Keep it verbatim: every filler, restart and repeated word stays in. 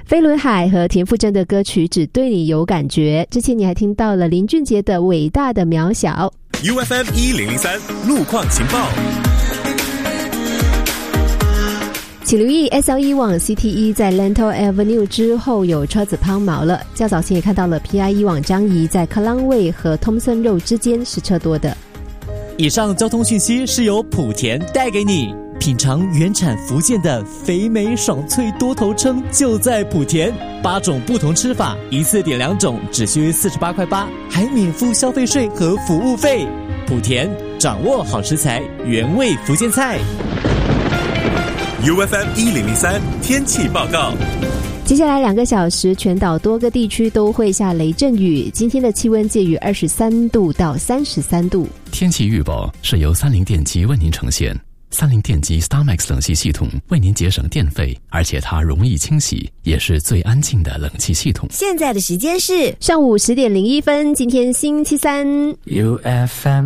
飞轮海和田馥甄的歌曲《只对你有感觉》，之前你还听到了林俊杰的《伟大的渺小》。 U F M 一零零三路况情报。 请留意 S L 一 往 C T 一 在 Lentor Avenue 之后有车子抛锚了，较早前也看到了 P I 一 往张仪在 Kallang Way 和 Thomson Road 之间是车多的。 以上交通讯息是由莆田带给你，品尝原产福建的肥美爽脆多头称就在莆田，八种不同吃法，一次点两种只需四十八块八，还免付消费税和服务费。莆田掌握好食材，原味福建菜。 U F M 一零零三天气报告。 接下来两个小时，全岛多个地区都会下雷阵雨。今天的气温介于二十三度到三十三度。 天气预报是由三菱电机为您呈现。三菱电机 StarMax 冷气系统为您节省电费，而且它容易清洗，也是最安静的冷气系统。 现在的时间是上午十点零一分，今天星期三。 U F M